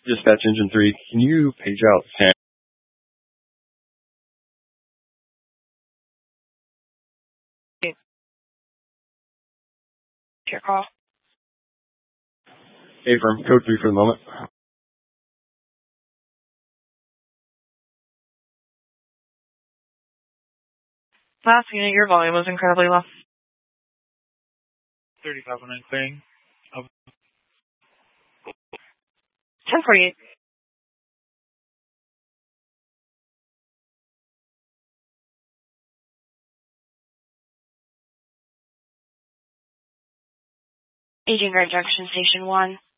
Dispatch Engine 3, can you page out Sam? Your call. Affirm, code 3 for the moment. Last unit, your volume was incredibly low. 3509 clearing. 1048. Agent Grant Junction, Station 1.